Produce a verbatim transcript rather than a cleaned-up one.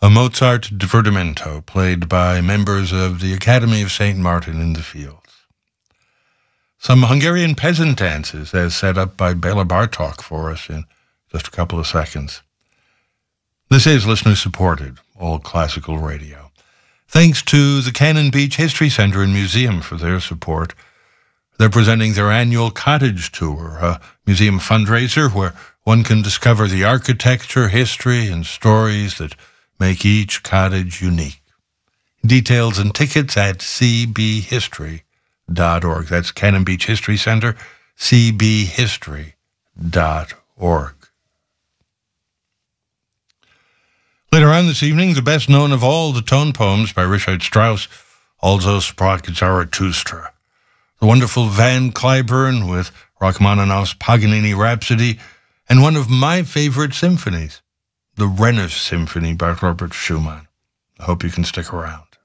a Mozart divertimento played by members of the Academy of Saint Martin in the Fields. Some Hungarian peasant dances as set up by Bela Bartok for us in just a couple of seconds. This is listener-supported, all classical radio. Thanks to the Cannon Beach History Center and Museum for their support. They're presenting their annual cottage tour, a museum fundraiser where one can discover the architecture, history, and stories that make each cottage unique. Details and tickets at c b history dot org. That's Cannon Beach History Center, c b history dot org. Later on this evening, the best known of all the tone poems by Richard Strauss, Also sprach Zarathustra. The wonderful Van Cliburn with Rachmaninoff's Paganini Rhapsody, and one of my favorite symphonies, the Rennes Symphony by Robert Schumann. I hope you can stick around.